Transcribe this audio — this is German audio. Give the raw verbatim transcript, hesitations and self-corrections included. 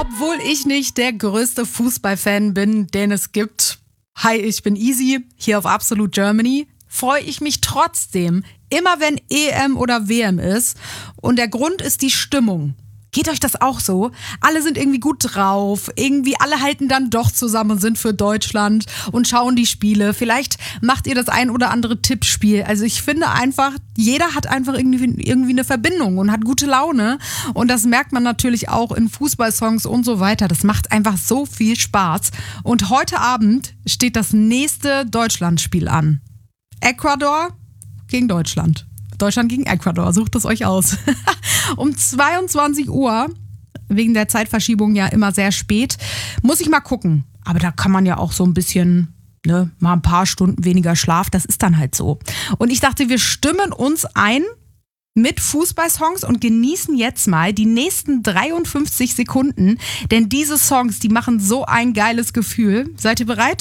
Obwohl ich nicht der größte Fußballfan bin, den es gibt. Hi, ich bin Easy, hier auf Absolute Germany. Freue ich mich trotzdem, immer wenn E M oder W M ist. Und der Grund ist die Stimmung. Geht euch das auch so? Alle sind irgendwie gut drauf, irgendwie alle halten dann doch zusammen und sind für Deutschland und schauen die Spiele. Vielleicht macht ihr das ein oder andere Tippspiel. Also ich finde einfach, jeder hat einfach irgendwie, irgendwie eine Verbindung und hat gute Laune. Und das merkt man natürlich auch in Fußballsongs und so weiter. Das macht einfach so viel Spaß. Und heute Abend steht das nächste Deutschlandspiel an. Ecuador gegen Deutschland. Deutschland gegen Ecuador, sucht es euch aus. Um zweiundzwanzig Uhr, wegen der Zeitverschiebung ja immer sehr spät, muss ich mal gucken. Aber da kann man ja auch so ein bisschen, ne, mal ein paar Stunden weniger Schlaf, das ist dann halt so. Und ich dachte, wir stimmen uns ein mit Fußballsongs und genießen jetzt mal die nächsten dreiundfünfzig Sekunden, denn diese Songs, die machen so ein geiles Gefühl. Seid ihr bereit?